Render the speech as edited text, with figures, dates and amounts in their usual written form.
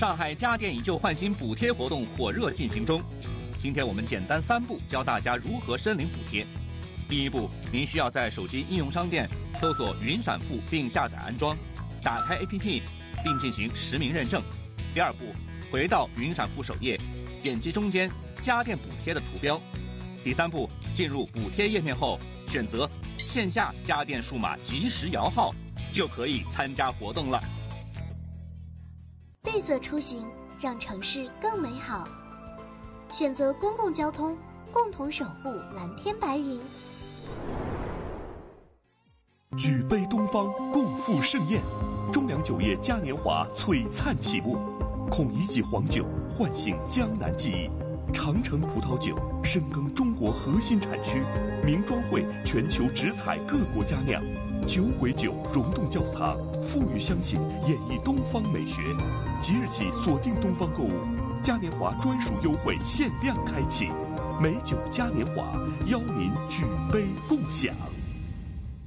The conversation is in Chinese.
上海家电以旧换新补贴活动火热进行中。今天我们简单3步教大家如何申领补贴。第一步，您需要在手机应用商店搜索云闪付并下载安装，打开 APP 并进行实名认证。第二步，回到云闪付首页，点击中间家电补贴的图标。第三步，进入补贴页面后，选择线下家电数码即时摇号，就可以参加活动了。 绿色出行，让城市更美好。选择公共交通，共同守护蓝天白云。 举杯东方，共赴盛宴。中粮酒业嘉年华璀璨启幕，孔乙己黄酒唤醒江南记忆，长城葡萄酒深耕中国核心产区，名庄会全球直采各国佳酿，酒毁酒溶洞窖藏，馥郁香型演绎东方美学。即日起锁定东方购物，嘉年华专属优惠限量开启，美酒嘉年华邀您举杯共享。